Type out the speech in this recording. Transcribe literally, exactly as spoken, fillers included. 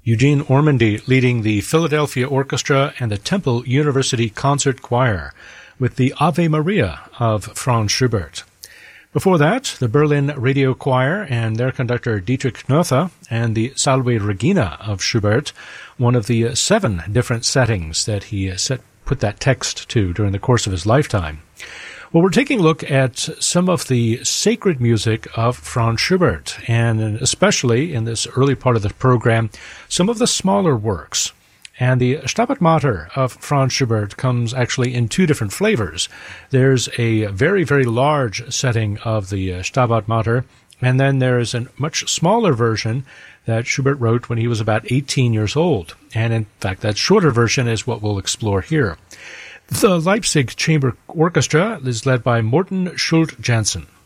Eugene Ormandy leading the Philadelphia Orchestra and the Temple University Concert Choir with the Ave Maria of Franz Schubert. Before that, the Berlin Radio Choir and their conductor Dietrich Knöther and the Salve Regina of Schubert, one of the seven different settings that he set, put that text to during the course of his lifetime. Well, we're taking a look at some of the sacred music of Franz Schubert, and especially in this early part of the program, some of the smaller works. And the Stabat Mater of Franz Schubert comes actually in two different flavors. There's a very, very large setting of the Stabat Mater, and then there's a much smaller version that Schubert wrote when he was about eighteen years old. And in fact, that shorter version is what we'll explore here. The Leipzig Chamber Orchestra is led by Morten Schult Jansen.